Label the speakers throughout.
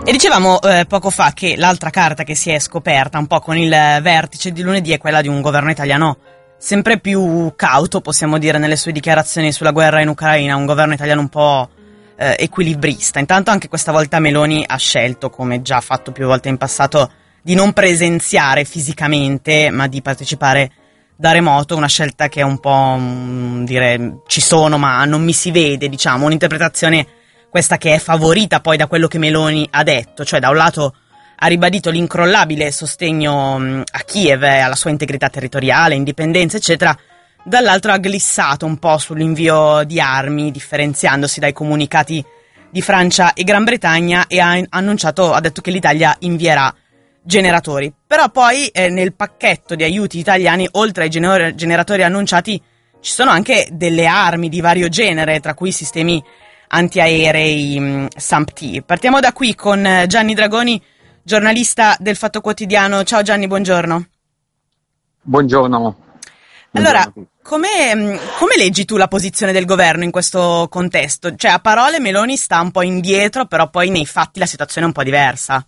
Speaker 1: E dicevamo poco fa che l'altra carta che si è scoperta un po' con il vertice di lunedì è quella di un governo italiano sempre più cauto, possiamo dire, nelle sue dichiarazioni sulla guerra in Ucraina, un governo italiano un po' equilibrista. Intanto anche questa volta Meloni ha scelto, come già fatto più volte in passato, di non presenziare fisicamente, ma di partecipare da remoto, una scelta che è un po' dire ci sono ma non mi si vede, diciamo, un'interpretazione questa che è favorita poi da quello che Meloni ha detto, cioè da un lato ha ribadito l'incrollabile sostegno a Kiev e alla sua integrità territoriale, indipendenza, eccetera, dall'altro ha glissato un po' sull'invio di armi, differenziandosi dai comunicati di Francia e Gran Bretagna, e ha detto che l'Italia invierà generatori. Però poi nel pacchetto di aiuti italiani, oltre ai generatori annunciati, ci sono anche delle armi di vario genere, tra cui sistemi antiaerei SAMP-T. Partiamo da qui con Gianni Dragoni, giornalista del Fatto Quotidiano. Ciao Gianni, buongiorno.
Speaker 2: Buongiorno.
Speaker 1: Allora, come leggi tu la posizione del governo in questo contesto? Cioè, a parole Meloni sta un po' indietro, però poi nei fatti la situazione è un po' diversa.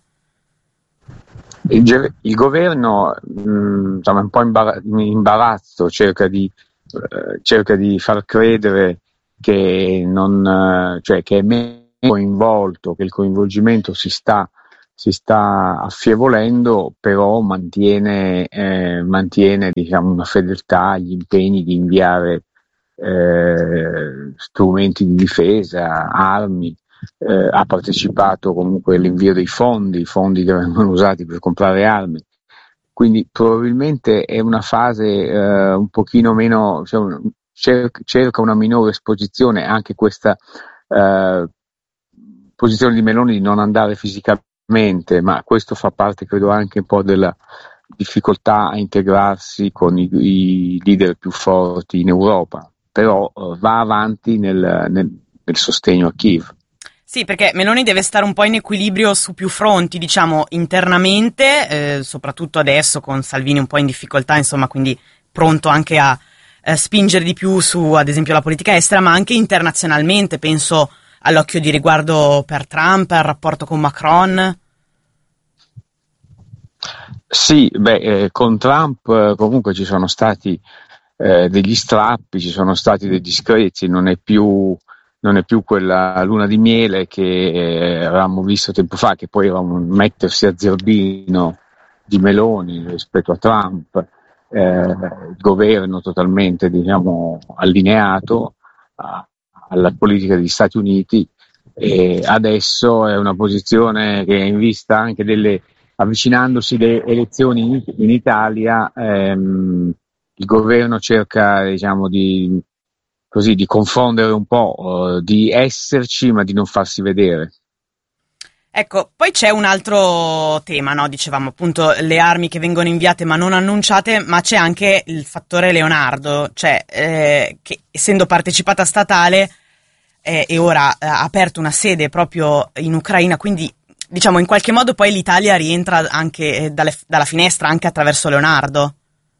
Speaker 2: Il governo insomma, è un po' in imbarazzo, cerca di far credere che che è meno coinvolto, che il coinvolgimento si sta affievolendo, però mantiene diciamo una fedeltà agli impegni di inviare strumenti di difesa, armi. Ha partecipato comunque all'invio dei fondi che vengono usati per comprare armi, quindi probabilmente è una fase un pochino meno, cioè, cerca una minore esposizione, anche questa posizione di Meloni di non andare fisicamente, ma questo fa parte credo anche un po' della difficoltà a integrarsi con i leader più forti in Europa, però va avanti nel sostegno a Kiev.
Speaker 1: Sì, perché Meloni deve stare un po' in equilibrio su più fronti, diciamo, internamente, soprattutto adesso con Salvini un po' in difficoltà, insomma, quindi pronto anche a spingere di più su, ad esempio, la politica estera, ma anche internazionalmente, penso all'occhio di riguardo per Trump, al rapporto con Macron.
Speaker 2: Sì, con Trump comunque ci sono stati degli strappi, ci sono stati degli screzi, non è più quella luna di miele che avevamo visto tempo fa, che poi era un mettersi a zerbino di Meloni rispetto a Trump, il governo totalmente diciamo allineato alla politica degli Stati Uniti, e adesso è una posizione che in vista anche avvicinandosi le elezioni in Italia, il governo cerca diciamo di confondere un po', di esserci ma di non farsi vedere.
Speaker 1: Ecco, poi c'è un altro tema, no? Dicevamo appunto le armi che vengono inviate ma non annunciate, ma c'è anche il fattore Leonardo, cioè che essendo partecipata statale e ora ha aperto una sede proprio in Ucraina, quindi diciamo in qualche modo poi l'Italia rientra anche dalla finestra anche attraverso Leonardo.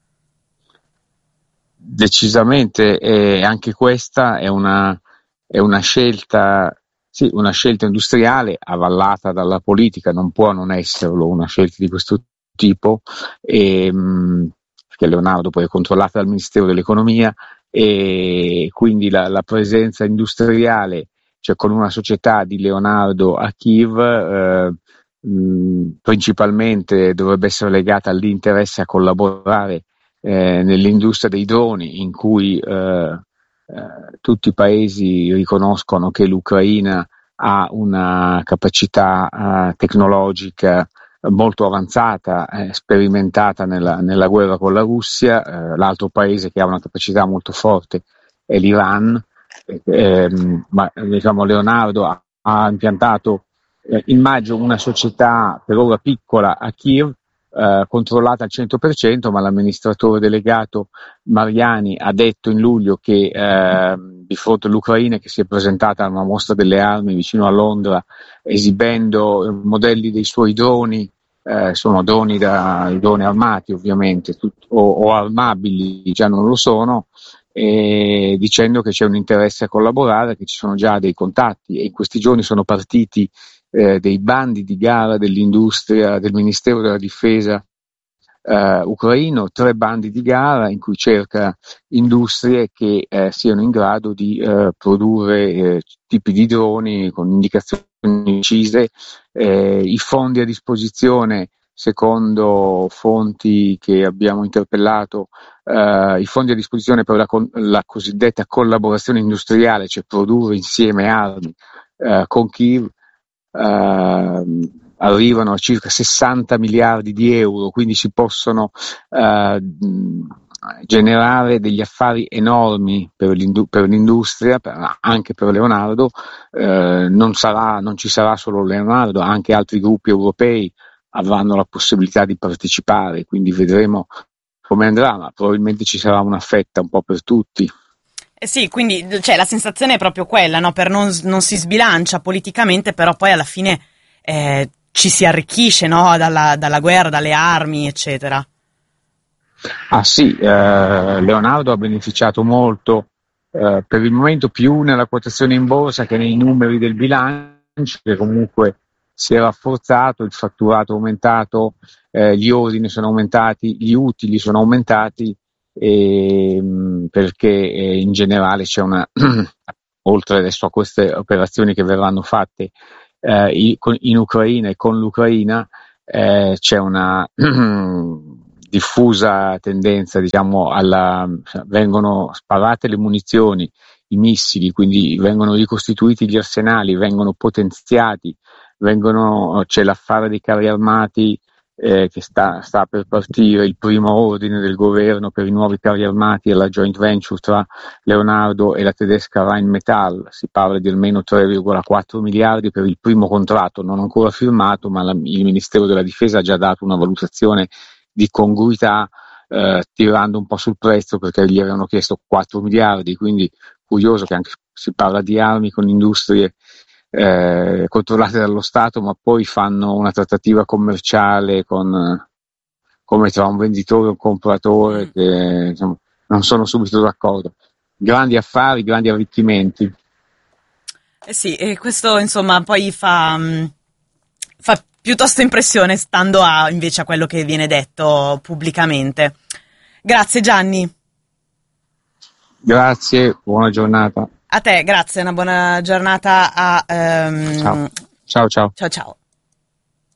Speaker 2: Decisamente, anche questa è una scelta, sì, una scelta industriale avallata dalla politica, non può non esserlo una scelta di questo tipo, perché Leonardo poi è controllata dal Ministero dell'Economia, e quindi la presenza industriale, cioè con una società di Leonardo a Kiev, principalmente dovrebbe essere legata all'interesse a collaborare nell'industria dei droni, in cui tutti i paesi riconoscono che l'Ucraina ha una capacità tecnologica molto avanzata, sperimentata nella guerra con la Russia. L'altro paese che ha una capacità molto forte è l'Iran, ma diciamo Leonardo ha impiantato in maggio una società per ora piccola a Kiev, controllata al 100%, ma l'amministratore delegato Mariani ha detto in luglio che di fronte all'Ucraina, che si è presentata a una mostra delle armi vicino a Londra esibendo modelli dei suoi droni, sono droni armati ovviamente, o armabili, già non lo sono, dicendo che c'è un interesse a collaborare, che ci sono già dei contatti, e in questi giorni sono partiti dei bandi di gara dell'industria del Ministero della Difesa ucraino, 3 bandi di gara in cui cerca industrie che siano in grado di produrre tipi di droni con indicazioni precise. I fondi a disposizione, secondo fonti che abbiamo interpellato, i fondi a disposizione per la cosiddetta collaborazione industriale, cioè produrre insieme armi con Kiev, arrivano a circa 60 miliardi di euro, quindi si possono generare degli affari enormi per l'industria, anche per Leonardo. Non ci sarà solo Leonardo, anche altri gruppi europei avranno la possibilità di partecipare, quindi vedremo come andrà, ma probabilmente ci sarà una fetta un po' per tutti.
Speaker 1: Sì, quindi cioè, la sensazione è proprio quella, no? Non si sbilancia politicamente, però poi alla fine ci si arricchisce, no? Dalla guerra, dalle armi, eccetera.
Speaker 2: Ah sì, Leonardo ha beneficiato molto, per il momento più nella quotazione in borsa che nei numeri del bilancio, che comunque si è rafforzato, il fatturato è aumentato, gli ordini sono aumentati, gli utili sono aumentati, perché in generale c'è oltre adesso a queste operazioni che verranno fatte in Ucraina e con l'Ucraina, c'è una diffusa tendenza, diciamo, vengono sparate le munizioni, i missili, quindi vengono ricostituiti gli arsenali, vengono potenziati, c'è l'affare dei carri armati che sta per partire, il primo ordine del governo per i nuovi carri armati e la joint venture tra Leonardo e la tedesca Rheinmetall. Si parla di almeno 3,4 miliardi per il primo contratto, non ancora firmato, ma il Ministero della Difesa ha già dato una valutazione di congruità, tirando un po' sul prezzo, perché gli avevano chiesto 4 miliardi, quindi curioso che anche si parla di armi con industrie controllate dallo Stato, ma poi fanno una trattativa commerciale come tra un venditore e un compratore, che insomma, non sono subito d'accordo. Grandi affari, grandi arricchimenti.
Speaker 1: Sì, e questo insomma poi fa piuttosto impressione, stando invece a quello che viene detto pubblicamente. Grazie Gianni.
Speaker 2: Grazie, buona giornata.
Speaker 1: A te, grazie, una buona giornata
Speaker 2: Ciao. Ciao.
Speaker 1: Ciao ciao.